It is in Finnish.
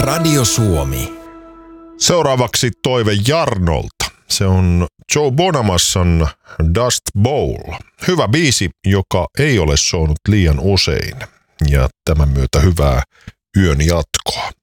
Radio Suomi. Seuraavaksi toive Jarnolta. Se on Joe Bonamasson Dust Bowl. Hyvä biisi, joka ei ole soinut liian usein. Ja tämän myötä hyvää yön jatkoa.